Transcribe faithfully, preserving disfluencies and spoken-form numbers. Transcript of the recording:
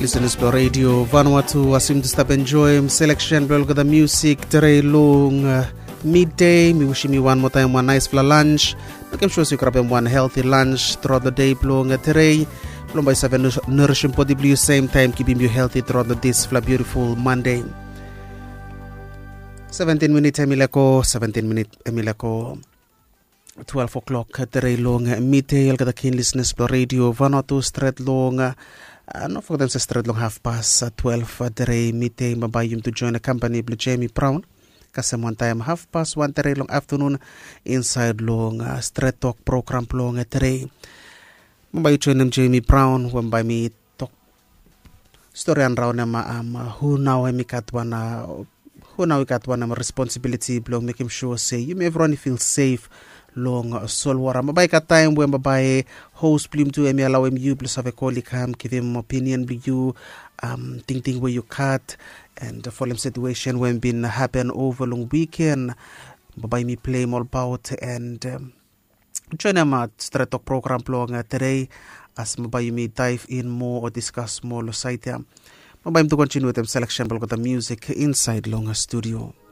Listeners to Radio Vanuatu asim to stop enjoy selection blog the music tere long uh, midday. Me wishing you one more time one nice fla lunch. Make sure you grab one healthy lunch throughout the day long tere. Plum by seven nourishing body blue same time keeping you healthy throughout the this fla beautiful Monday. seventeen minutes emilako seventeen minutes emilako twelve o'clock tere long midday. I'll get the keen listeners to Radio Vanuatu straight long. Uh, not for them to straight long half past uh, twelve uh, tere midday mabayum to join the company Blue Jamie Brown kasi one time half past one tere long afternoon inside long uh, straight talk program long uh, tere mabayu join them Jamie Brown when by me talk story and round them um who now we got one uh, who now we got one um, responsibility blog making sure say you may everyone feel safe long uh, solwara mabay ka time when mabay host blim to emi allow him you plus have a colleague ham give him opinion with you um ting ting where you cut and for them situation when been happen over long weekend mabay me play all about and um, join them at straight talk program long uh, today as mabay me dive in more or discuss more lo site mabay to continue with them selection but got the music inside long studio.